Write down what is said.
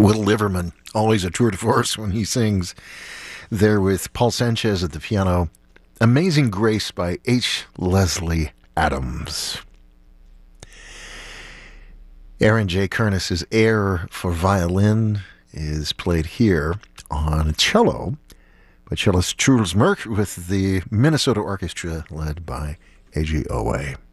Will Liverman, always a tour de force when he sings. There with Paul Sanchez at the piano. Amazing Grace by H. Leslie Adams. Aaron J. Kernis's air for violin is played here on cello by cellist Truls Mørk with the Minnesota Orchestra led by A.G. Owe.